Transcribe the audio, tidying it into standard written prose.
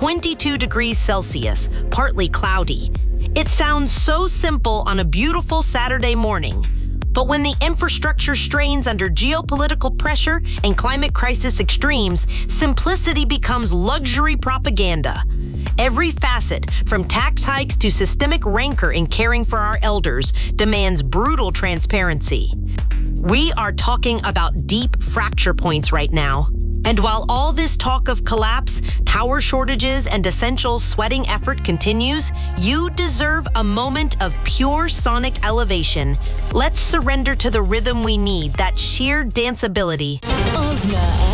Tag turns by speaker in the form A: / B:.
A: 22 degrees Celsius, partly cloudy. It sounds so simple on a beautiful Saturday morning. But when the infrastructure strains under geopolitical pressure and climate crisis extremes, simplicity becomes luxury propaganda. Every facet, from tax hikes to systemic rancor in caring for our elders, demands brutal transparency. We are talking about deep fracture points right now. And while all this talk of collapse, power shortages, and essential sweating effort continues, you deserve a moment of pure sonic elevation. Let's surrender to the rhythm we need, that sheer danceability.
B: Ozna